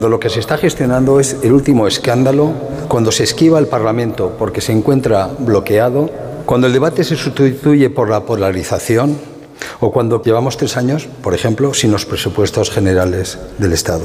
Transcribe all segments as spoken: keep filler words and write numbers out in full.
Lo que se está gestionando es el último escándalo cuando se esquiva el Parlamento porque se encuentra bloqueado, cuando el debate se sustituye por la polarización o cuando llevamos tres años, por ejemplo, sin los presupuestos generales del Estado.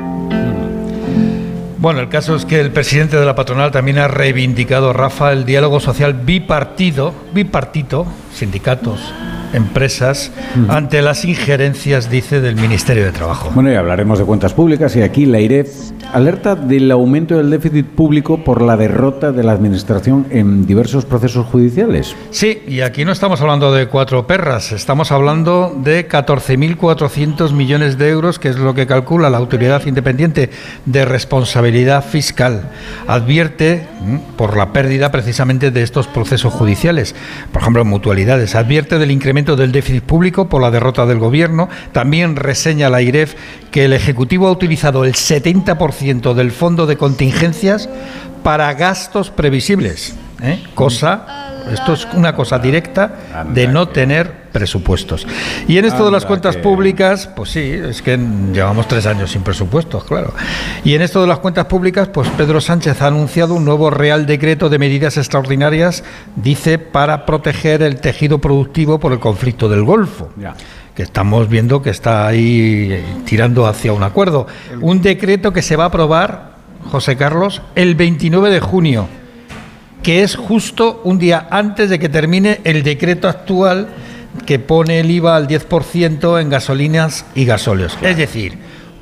Bueno, el caso es que el presidente de la patronal también ha reivindicado, Rafa, el diálogo social bipartido, bipartito, sindicatos, empresas, uh-huh. ante las injerencias, dice, del Ministerio de Trabajo. Bueno, y hablaremos de cuentas públicas y aquí la AIREF alerta del aumento del déficit público por la derrota de la Administración en diversos procesos judiciales. Sí, y aquí no estamos hablando de cuatro perras, estamos hablando de catorce mil cuatrocientos millones de euros, que es lo que calcula la Autoridad Independiente de Responsabilidad Fiscal. Advierte por la pérdida precisamente de estos procesos judiciales, por ejemplo en mutualidades, advierte del incremento del déficit público por la derrota del Gobierno. También reseña la AIREF que el Ejecutivo ha utilizado el setenta por ciento del fondo de contingencias para gastos previsibles, ¿eh? cosa, esto es una cosa directa de no tener presupuestos. Y en esto de las cuentas públicas, pues sí, es que llevamos tres años sin presupuestos, claro. Y en esto de las cuentas públicas, pues Pedro Sánchez ha anunciado un nuevo Real Decreto de medidas extraordinarias, dice, para proteger el tejido productivo por el conflicto del Golfo. Ya. Que estamos viendo que está ahí tirando hacia un acuerdo. Un decreto que se va a aprobar, José Carlos, el veintinueve de junio, que es justo un día antes de que termine el decreto actual que pone el I V A al diez por ciento en gasolinas y gasóleos. Es decir,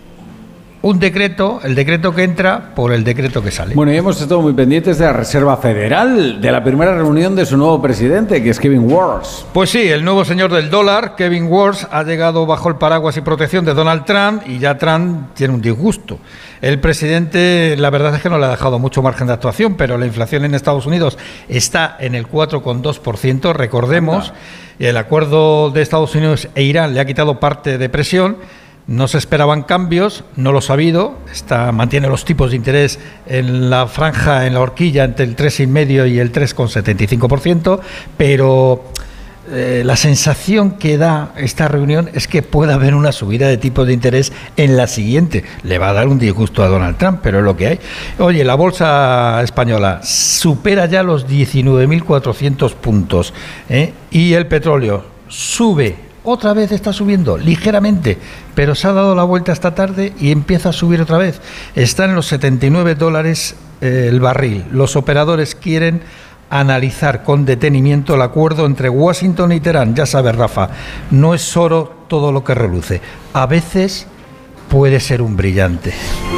un decreto, el decreto que entra por el decreto que sale. Bueno, y hemos estado muy pendientes de la Reserva Federal, de la primera reunión de su nuevo presidente, que es Kevin Warsh. Pues sí, el nuevo señor del dólar, Kevin Warsh, ha llegado bajo el paraguas y protección de Donald Trump y ya Trump tiene un disgusto. El presidente, la verdad es que no le ha dejado mucho margen de actuación, pero la inflación en Estados Unidos está en el cuatro coma dos por ciento, recordemos, y el acuerdo de Estados Unidos e Irán le ha quitado parte de presión. No se esperaban cambios, no los ha habido, está, mantiene los tipos de interés en la franja, en la horquilla, entre el tres coma cinco y el tres coma setenta y cinco por ciento, pero eh, la sensación que da esta reunión es que puede haber una subida de tipos de interés en la siguiente. Le va a dar un disgusto a Donald Trump, pero es lo que hay. Oye, la bolsa española supera ya los diecinueve mil cuatrocientos puntos, ¿eh? Y el petróleo sube. Otra vez está subiendo, ligeramente, pero se ha dado la vuelta esta tarde y empieza a subir otra vez. Está en los setenta y nueve dólares eh, el barril. Los operadores quieren analizar con detenimiento el acuerdo entre Washington y Teherán. Ya sabes, Rafa, no es oro todo lo que reluce. A veces puede ser un brillante.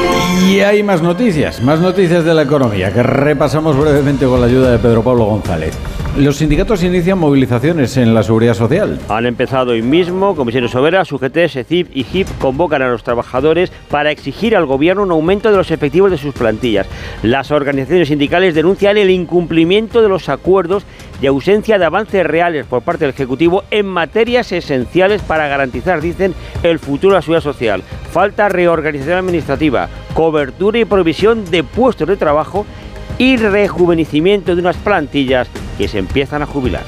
Y hay más noticias, más noticias de la economía, que repasamos brevemente con la ayuda de Pedro Pablo González. Los sindicatos inician movilizaciones en la Seguridad Social. Han empezado hoy mismo. Comisiones Obreras, U G T, SECIF y G I P convocan a los trabajadores para exigir al Gobierno un aumento de los efectivos de sus plantillas. Las organizaciones sindicales denuncian el incumplimiento de los acuerdos y ausencia de avances reales por parte del Ejecutivo en materias esenciales para garantizar, dicen, el futuro de la Seguridad Social. Falta reorganización administrativa, cobertura y provisión de puestos de trabajo y rejuvenecimiento de unas plantillas que se empiezan a jubilar.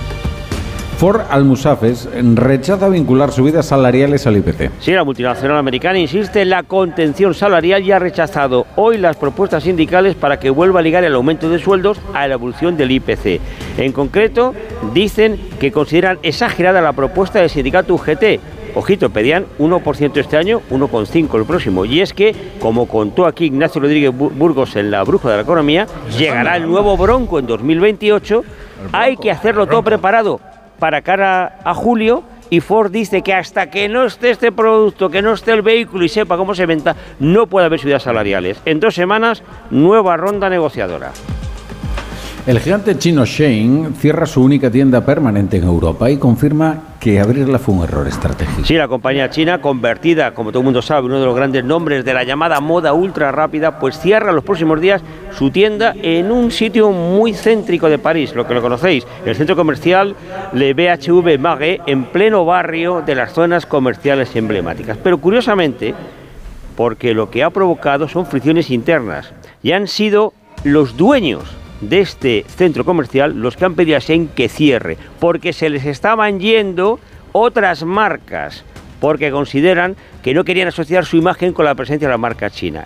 Ford Almusafes rechaza vincular subidas salariales al I P C. Sí, la multinacional americana insiste en la contención salarial y ha rechazado hoy las propuestas sindicales para que vuelva a ligar el aumento de sueldos a la evolución del I P C. En concreto, dicen que consideran exagerada la propuesta del sindicato U G T. Ojito, pedían uno por ciento este año, uno coma cinco por ciento el próximo. Y es que, como contó aquí Ignacio Rodríguez Burgos en La Brújula de la Economía, llegará el nuevo Bronco en dos mil veintiocho. Hay que hacerlo todo preparado para cara a julio. Y Ford dice que hasta que no esté este producto, que no esté el vehículo y sepa cómo se venta, no puede haber subidas salariales. En dos semanas, nueva ronda negociadora. El gigante chino Shein cierra su única tienda permanente en Europa y confirma que abrirla fue un error estratégico. Sí, la compañía china, convertida, como todo el mundo sabe, uno de los grandes nombres de la llamada moda ultra rápida, pues cierra los próximos días su tienda en un sitio muy céntrico de París, lo que lo conocéis, el centro comercial Le B H V Marais, en pleno barrio de las zonas comerciales emblemáticas. Pero curiosamente, porque lo que ha provocado son fricciones internas y han sido los dueños de este centro comercial los que han pedido a Shein que cierre, porque se les estaban yendo otras marcas, porque consideran que no querían asociar su imagen con la presencia de la marca china.